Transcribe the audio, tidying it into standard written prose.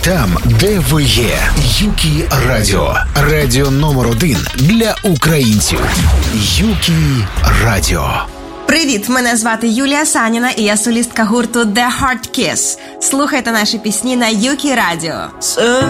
там, де ви є. Юкі Радіо. Радіо номер 1 для українців. Юкі Радіо. Привіт, мене звати Юлія Саніна і я солістка гурту The Hard Kiss. Слухайте наші пісні на Юкі Радіо.